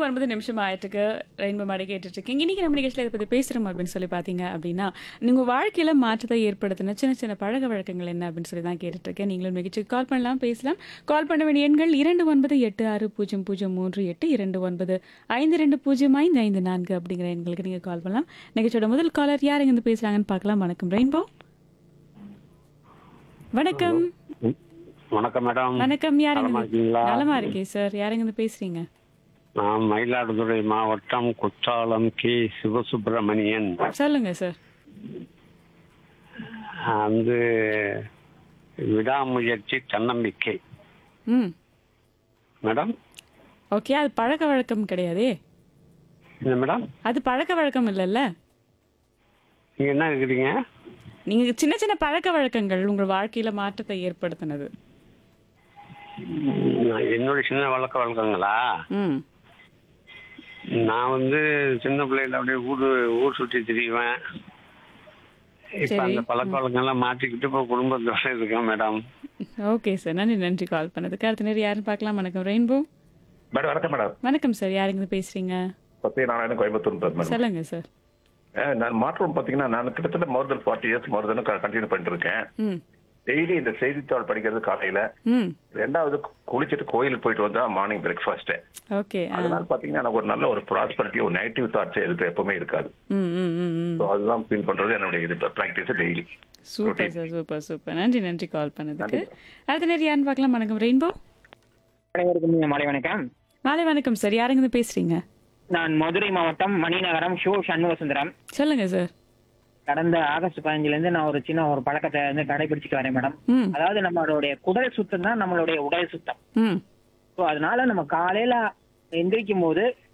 8:09 நிமிஷம் ஆயிட்டுருக்கு. ரெயின்போ மாடி கேட்டுட்டு இருக்கீங்க. இன்னைக்கு நம்ம நிகழ்ச்சியில இதை பத்தி பேசுறோம் அப்படின்னு சொல்லி பார்த்தீங்க அப்படின்னா, உங்க வாழ்க்கையில மாற்றத்தை ஏற்படுத்தின சின்ன சின்ன பழக்கவழக்கங்கள் என்ன அப்படின்னு சொல்லி தான் கேட்டுட்டு இருக்கேன். நீங்களும் நிகழ்ச்சிக்கு கால் பண்ணலாம், பேசலாம். கால் பண்ண வேண்டிய எண்கள் 29860038 2952055554 அப்படிங்கிற எண்களுக்கு நீங்க கால் பண்ணலாம். நிகழ்ச்சியோட முதல் காலர் யார் எங்க இருந்து பேசுறாங்கன்னு பார்க்கலாம். வணக்கம் ரெயின்போ. வணக்கம். வணக்கம் மேடம். வணக்கம். யாருங்க நலமா இது? இருக்கீங்களா? நலமா இருக்கேன் சார். யாருங்க இருந்து பேசுறீங்க? நான் மயிலாடுதுறை மாவட்டம் குற்றாலம் கே சிவசுப்பிரமணியன். சொல்லுங்க சார். வந்து விடாமுயற்சி தன்னம்பிக்கை ம். மேடம். ஓகே. அது பழக்க வழக்கம் கிடையாதே. என்ன மேடம்? அது பழக்க வழக்கம் இல்லைல்ல. நீங்க என்ன இருக்கிறீங்க? நீங்க சின்ன சின்ன பழக்க வழக்கங்கள் உங்கள் வாழ்க்கையில மாற்றத்தை ஏற்படுத்தினது. என்னுடைய சின்ன வழக்கங்களா? ம். நான் வந்து சின்ன பிள்ளையில அப்படியே ஊர் சுற்றி திரிவேன். இப்ப சரி. அந்த பழக்க வழக்கங்கள்லாம் மாற்றிக்கிட்டு இப்போ குடும்பத்தோட இருக்கேன் மேடம். Okay sir. நன்றி கால் பண்ணதுக்கு. அடுத்த நேரம் யாருன்னு பார்க்கலாம். வணக்கம் ரெயின்போ. மேடம் வணக்கம் மேடம். வணக்கம் சார். யாருங்க இருந்து பேசுறீங்க? சத்யநாராயணன் கோயம்புத்தூர் மேடம். சொல்லுங்க சார். நான் மாற்றம் பாத்தீங்கன்னா நான் கிட்டத்தட்ட மோர் தென் 40 இயர்ஸ் கண்டினியூ பண்ணிட்டு இருக்கேன். ம். டெய்லி இந்த செய்தித்தாள் படிக்கிறது காலையில. ம். ரெண்டாவது குளிச்சுட்டு கோயிலுக்கு போயிட்டு வந்தா மார்னிங் பிரேக்ஃபாஸ்ட். ஓகே. அதனால பாத்தீங்கன்னா எனக்கு ஒரு நல்ல ஒரு ப்ராஸ்பரிட்டி, ஒரு நெகட்டிவ் தாட்ஸ் எதுக்கு எப்பவுமே இருக்காது. ம் ம் ம் ம். ஸோ அதுதான் ஃபீல் பண்றது என்னுடைய இது practice daily. Super sir. Super. நன்றி கால் பண்ணதுக்கு. அடுத்த நேரம் யாருன்னு பார்க்கலாம். வணக்கம் ரெயின்போ. அனைவருக்கும் மாலை வணக்கம். மாலை வணக்கம் சார். யாருங்க இருந்து பேசுறீங்க? நான் மதுரை மாவட்டம் மணிநகரம் ஷோ சண்முகசுந்தரம். சொல்லுங்க சார். கடந்த ஆகஸ்ட் 15 இருந்து நான் ஒரு சின்ன ஒரு பழக்கத்தை வந்து கடைபிடிச்சிட்டு வரேன் மேடம். ம். அதாவது நம்மளுடைய குடல் சுத்தம் தான் நம்மளுடைய உடல் சுத்தம். ம். ஸோ அதனால நம்ம காலையில எந்திரிக்கும் போது